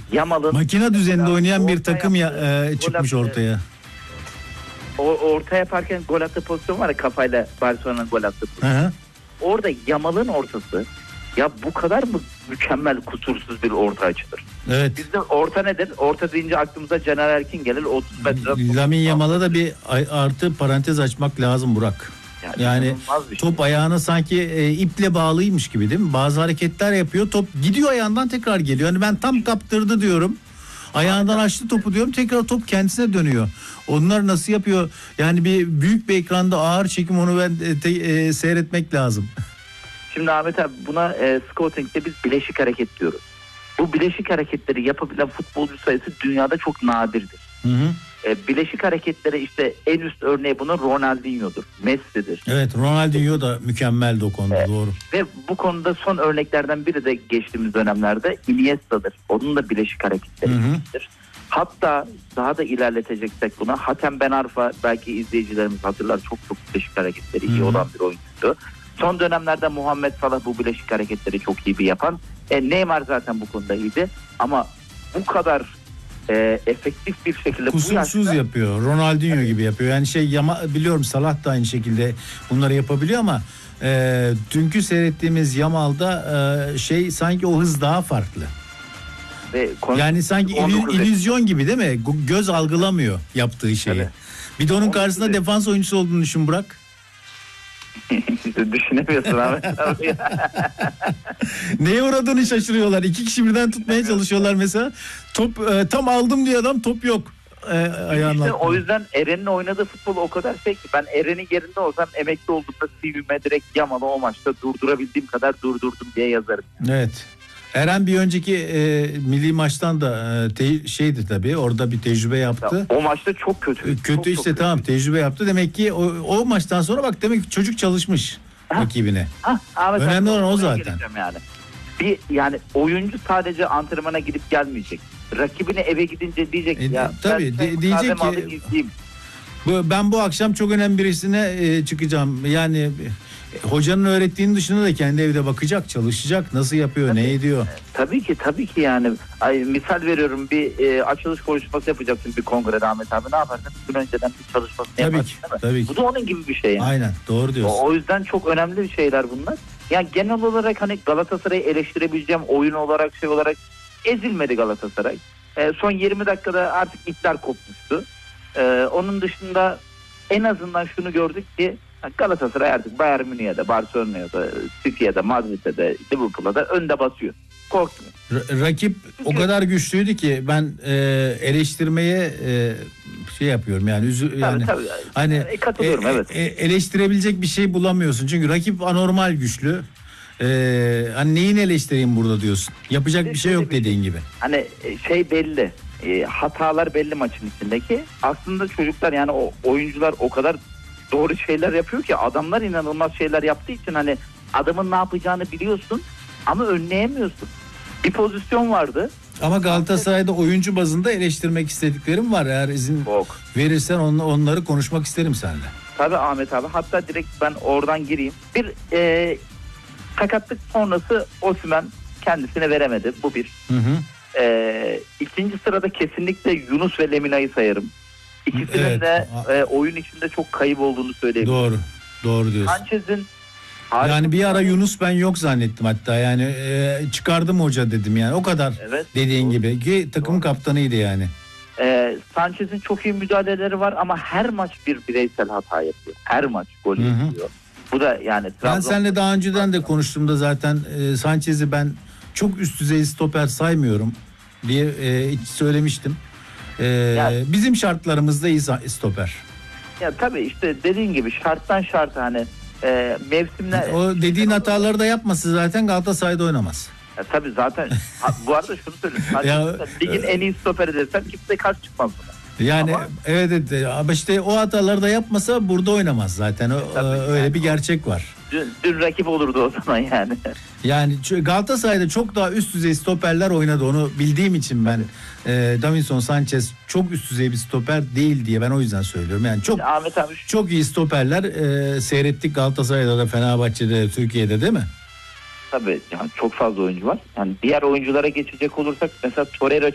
Yamal'ın makine düzeninde oynayan bir takım çıkmış gol attı. ortaya. O orta yaparken gol attığı pozisyon var ya, kafayla Barcelona'nın gol attığı pozisyon. Hı-hı. Orada Yamal'ın ortası, ya bu kadar mı mükemmel, kusursuz bir orta açılır? Evet. Bizde orta nedir? Orta deyince aklımıza Caner Erkin gelir, 30 metre. Lamine Yamal'a da bir artı parantez açmak lazım Burak. Yani top ayağına sanki iple bağlıymış gibi, değil mi? Bazı hareketler yapıyor, top gidiyor ayağından tekrar geliyor. Hani ben tam kaptırdı diyorum. Ayağından açtı topu diyorum, tekrar top kendisine dönüyor. Onlar nasıl yapıyor? Yani büyük bir ekranda ağır çekim, onu ben seyretmek lazım. Şimdi Ahmet abi, buna scouting'de biz bileşik hareket diyoruz. Bu bileşik hareketleri yapabilen futbolcu sayısı dünyada çok nadirdir. Hı hı. Bileşik hareketleri işte en üst örneği bunun Ronaldinho'dur, Messi'dir. Evet, Ronaldinho da mükemmel o konuda, doğru. Ve bu konuda son örneklerden biri de geçtiğimiz dönemlerde Iniesta'dır. Onun da bileşik hareketleri iyidir. Hatta daha da ilerleteceksek bunu, Hatem Ben Arfa, belki izleyicilerimiz hatırlar, çok bileşik hareketleri iyi olan bir oyuncuydu. Son dönemlerde Muhammed Salah bu bileşik hareketleri çok iyi bir yapan. Neymar zaten bu konuda iyiydi. Ama bu kadar efektif bir şekilde kusursuz yapıyor. Ronaldinho gibi yapıyor. Yani biliyorum, Salah da aynı şekilde bunları yapabiliyor ama dünkü seyrettiğimiz Yamal'da sanki o hız daha farklı. Yani sanki illüzyon gibi, değil mi? Göz algılamıyor yaptığı şeyi. Evet. Bir de onun karşısında defans oyuncusu olduğunu düşün Burak. Düşünemiyorsun abi. Neye uğradığını şaşırıyorlar. 2 kişi birden tutmaya çalışıyorlar mesela. Top tam aldım diye adam, top yok. İşte o yüzden Eren'in oynadığı futbol o kadar ki, ben Eren'in yerinde olsam emekli olduğumda CV'me direkt Yamal'ı o maçta durdurabildiğim kadar durdurdum diye yazarım. Evet. Eren bir önceki milli maçtan da tabii, orada bir tecrübe yaptı. Ya, o maçta çok kötü. Kötü işte, çok tamam, tecrübe yaptı. Demek ki o maçtan sonra bak, demek ki çocuk çalışmış rakibine. Önemli olan o zaten. Yani oyuncu sadece antrenmana gidip gelmeyecek. Rakibine eve gidince diyecek diyecek ki ben bu akşam çok önemli birisine çıkacağım. Yani hocanın öğrettiğinin dışında da kendi evde bakacak, çalışacak, nasıl yapıyor, ne ediyor. Tabii ki yani. Misal veriyorum, bir açılış konuşması yapacaksın bir kongrede Ahmet abi, ne yaparsın? Bir gün önceden bir çalışmasını yaparsın, değil mi? Bu da onun gibi bir şey yani. Aynen, doğru diyorsun. O yüzden çok önemli şeyler bunlar. Yani genel olarak hani Galatasaray'ı eleştirebileceğim, oyun olarak olarak ezilmedi Galatasaray. Son 20 dakikada artık ipler kopmuştu. Onun dışında en azından şunu gördük ki Galatasaray artık Bayern Münih'e de, Barcelona'ya da, City'ye de, Madrid'e de, Liverpool'a da önde basıyor. Korkmuyor. Rakip o kadar güçlüydü ki ben eleştirmeye yapıyorum yani, tabii. Hani katılıyorum, evet. Eleştirebilecek bir şey bulamıyorsun çünkü rakip anormal güçlü. Hani neyini eleştireyim burada diyorsun. Yapacak bir şey yok dediğin gibi. Hani belli. Hatalar belli maçın içindeki. Aslında çocuklar, yani o oyuncular o kadar doğru şeyler yapıyor ki, adamlar inanılmaz şeyler yaptığı için hani adamın ne yapacağını biliyorsun ama önleyemiyorsun. Bir pozisyon vardı. Ama Galatasaray'da oyuncu bazında eleştirmek istediklerim var. Eğer izin verirsen onları konuşmak isterim seninle. Tabii Ahmet abi. Hatta direkt ben oradan gireyim. Bir sakatlık sonrası Osimhen kendisine veremedi. Bu bir. İkinci sırada kesinlikle Yunus ve Lemina'yı sayarım. İkisinin de oyun içinde çok kayıp olduğunu söyleyebilirim. Doğru diyorsun. Sanchez'in yani bir ara Yunus ben yok zannettim hatta, yani çıkardım hoca dedim yani, o kadar dediğin gibi ki takım kaptanıydı yani. Sanchez'in çok iyi müdahaleleri var ama her maç bir bireysel hata yapıyor. Her maç gol yapıyor. Bu da yani ben seninle daha önceden de konuştuğumda zaten Sanchez'i ben çok üst düzey stoper saymıyorum diye söylemiştim. Bizim şartlarımızda iyi stoper. Ya tabii işte dediğin gibi şarttan şarta hani mevsimler. O dediğin hataları da yapması zaten Galatasaray'da oynamaz. Tabii zaten bu arada şunu söyleyeyim. Ligin en iyi stoperi desem kimse karşı çıkmaz buna. Yani ama, evet ama işte o hataları da yapmasa burada oynamaz zaten. Öyle yani bir gerçek var. Dün rakip olurdu o zaman yani. Yani Galatasaray'da çok daha üst düzey stoperler oynadı, onu bildiğim için ben Davinson Sanchez çok üst düzey bir stoper değil diye ben o yüzden söylüyorum. Yani çok iyi stoperler seyrettik Galatasaray'da da, Fenerbahçe'de, Türkiye'de, değil mi? Tabii yani çok fazla oyuncu var. Yani diğer oyunculara geçecek olursak mesela Torreira